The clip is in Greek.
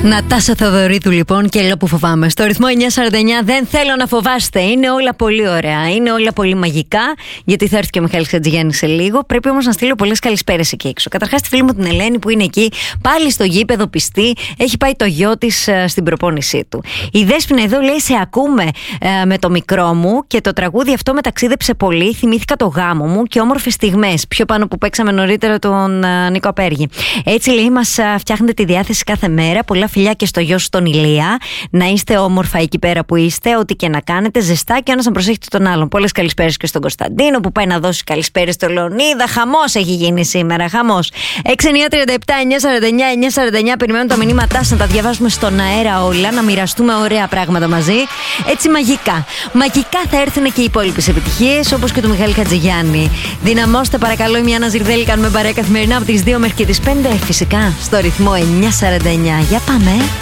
Νατάσα Θεοδωρίδου λοιπόν και λέω που φοβάμαι. Στο ρυθμό 949 δεν θέλω να φοβάστε. Είναι όλα πολύ ωραία. Είναι όλα πολύ μαγικά. Γιατί θα έρθει και ο Μιχάλης Χατζηγιάννης σε λίγο. Πρέπει όμως να στείλω πολλές καλησπέρες εκεί έξω. Καταρχάς τη φίλη μου την Ελένη που είναι εκεί, πάλι στο γήπεδο πιστή. Έχει πάει το γιο της στην προπόνησή του. Η Δέσποινα εδώ λέει: σε ακούμε με το μικρό μου και το τραγούδι αυτό με ταξίδεψε πολύ. Θυμήθηκα το γάμο μου και όμορφες στιγμές. Πιο πάνω που παίξαμε νωρίτερα τον Νίκο Απέργη. Έτσι λέει: μας φτιάχνετε τη διάθεση κάθε μέρα. Πολλά φιλιά και στο γιο σου τον Ηλία. Να είστε όμορφα εκεί πέρα που είστε. Ό,τι και να κάνετε, ζεστά και ένας να προσέχετε τον άλλον. Πολλές καλησπέρες και στον Κωνσταντίνο που πάει να δώσει καλησπέρες στο Λεωνίδα. Χαμός έχει γίνει σήμερα. Χαμός. 6, 9, 37, 9, 49, 9, 49. Περιμένουν τα μηνύματά σας να τα διαβάσουμε στον αέρα όλα. Να μοιραστούμε ωραία πράγματα μαζί. Έτσι μαγικά. Μαγικά θα έρθουν και οι υπόλοιπες επιτυχίες όπως και του Μιχάλη Χατζηγιάννη. Δυναμώστε παρακαλώ. Η Μιάννα Ζυρδέλη κάνουμε παρέα καθημερινά από τις 2 μέχρι και τις 5. Φυσικά στο ρυθμό 949. Για πάμε.